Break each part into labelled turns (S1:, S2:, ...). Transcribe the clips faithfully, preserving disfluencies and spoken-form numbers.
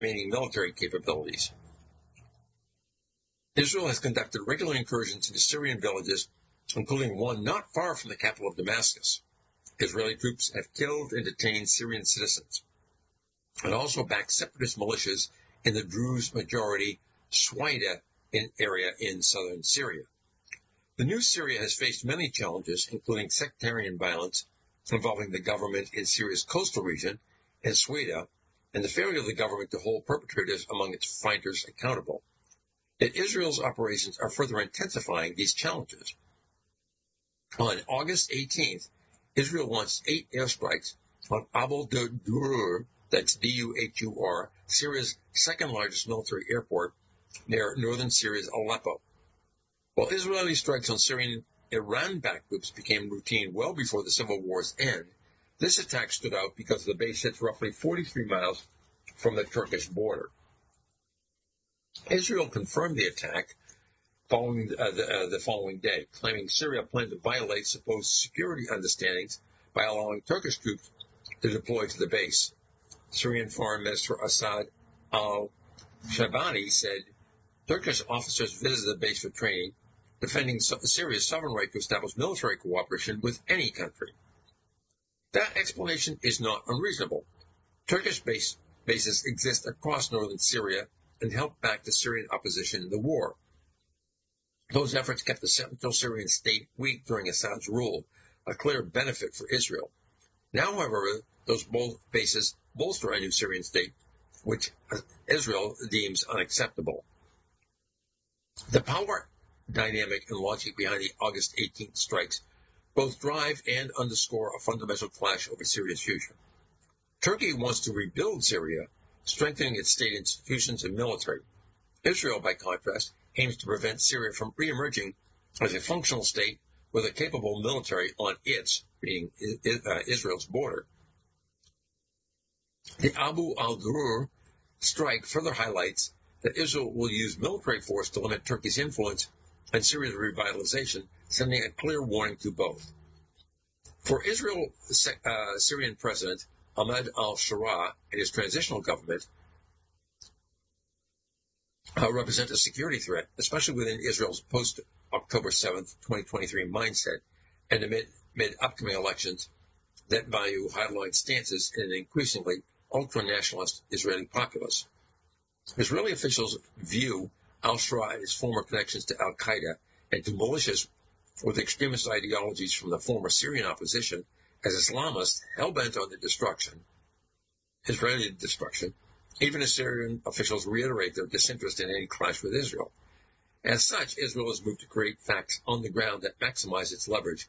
S1: remaining military capabilities. Israel has conducted regular incursions into Syrian villages, including one not far from the capital of Damascus. Israeli troops have killed and detained Syrian citizens, and also backed separatist militias in the Druze-majority Swaida area in southern Syria. The new Syria has faced many challenges, including sectarian violence involving the government in Syria's coastal region and Swaida, and the failure of the government to hold perpetrators among its fighters accountable. Yet Israel's operations are further intensifying these challenges. On August eighteenth, Israel launched eight airstrikes on Abu Dur, that's D U H U R, Syria's second-largest military airport near northern Syria's Aleppo. While Israeli strikes on Syrian Iran-backed groups became routine well before the civil war's end, this attack stood out because the base sits roughly forty-three miles from the Turkish border. Israel confirmed the attack following uh, the, uh, the following day, claiming Syria planned to violate supposed security understandings by allowing Turkish troops to deploy to the base. Syrian Foreign Minister Assad al-Shabani said Turkish officers visited the base for training, defending Syria's sovereign right to establish military cooperation with any country. That explanation is not unreasonable. Turkish base, bases exist across northern Syria and helped back the Syrian opposition in the war. Those efforts kept the central Syrian state weak during Assad's rule, a clear benefit for Israel. Now, however, those both bases bolster a new Syrian state, which Israel deems unacceptable. The power dynamic and logic behind the August eighteenth strikes both drive and underscore a fundamental clash over Syria's future. Turkey wants to rebuild Syria, strengthening its state institutions and military. Israel, by contrast, aims to prevent Syria from re-emerging as a functional state with a capable military on its, meaning Israel's, border. The Abu al-Dur strike further highlights that Israel will use military force to limit Turkey's influence and Syria's revitalization, sending a clear warning to both. For Israel, uh, Syrian President Ahmed al-Shara and his transitional government uh, represent a security threat, especially within Israel's post-October seventh, twenty twenty-three mindset, and amid, amid upcoming elections that value hardline stances in an increasingly ultra-nationalist Israeli populace. Israeli officials view al-Shara and his former connections to al-Qaeda and to militias with extremist ideologies from the former Syrian opposition as Islamists hell-bent on the destruction, Israeli destruction, even as Syrian officials reiterate their disinterest in any clash with Israel. As such, Israel has moved to create facts on the ground that maximize its leverage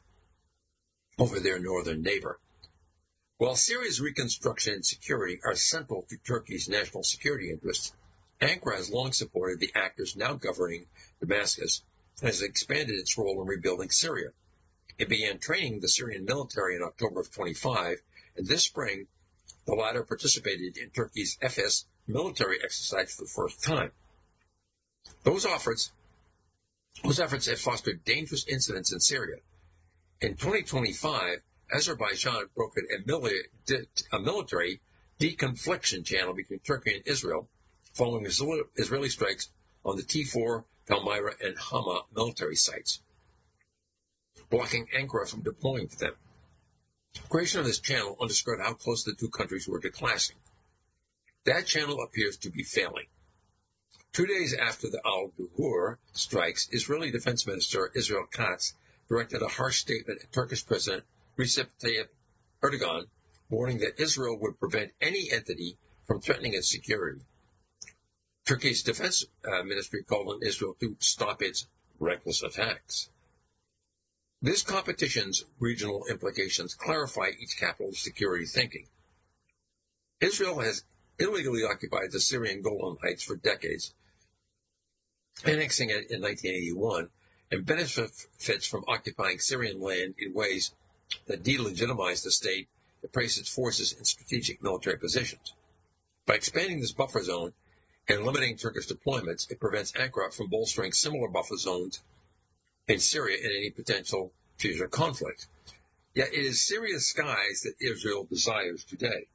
S1: over their northern neighbor. While Syria's reconstruction and security are central to Turkey's national security interests, Ankara has long supported the actors now governing Damascus and has expanded its role in rebuilding Syria. It began training the Syrian military in October of twenty-five, and this spring, the latter participated in Turkey's F S military exercise for the first time. Those efforts, those efforts have fostered dangerous incidents in Syria. In twenty twenty-five, Azerbaijan brokered a, mili- a military deconfliction channel between Turkey and Israel, following Israeli strikes on the T four, Palmyra, and Hama military sites, blocking Ankara from deploying to them. Creation of this channel underscored how close the two countries were to clashing. That channel appears to be failing. Two days after the al-Duhur strikes, Israeli Defense Minister Israel Katz directed a harsh statement at Turkish President Recep Tayyip Erdogan, warning that Israel would prevent any entity from threatening its security. Turkey's defense uh, ministry called on Israel to stop its reckless attacks. This competition's regional implications clarify each capital's security thinking. Israel has illegally occupied the Syrian Golan Heights for decades, annexing it in nineteen eighty-one, and benefits from occupying Syrian land in ways that delegitimize the state and place its forces in strategic military positions. By expanding this buffer zone and limiting Turkish deployments, it prevents Ankara from bolstering similar buffer zones in Syria in any potential future conflict. Yet it is Syria's skies that Israel desires today.